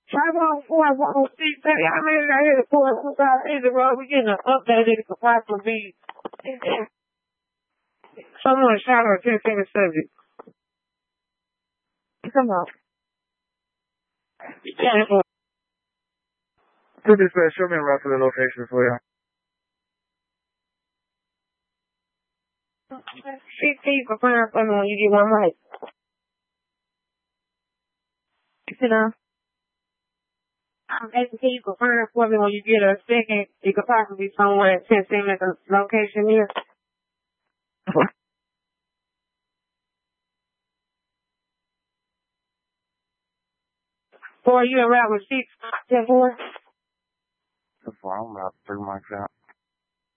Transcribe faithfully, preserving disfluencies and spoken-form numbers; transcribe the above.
five one four, one oh six, y'all made it out here to Port Hookout, Easy Road. We getting an update that it could possibly be someone shot or ten second subject. Come on. Yeah. To this uh, show me a route to the location for you. fifteen for fire for me when you get one right. You know? I'm eighteen for fire for me when you get a second. You could possibly be somewhere at ten seconds at the location here. Boy, you in route with six, ten four? So far, I'm about three mics out.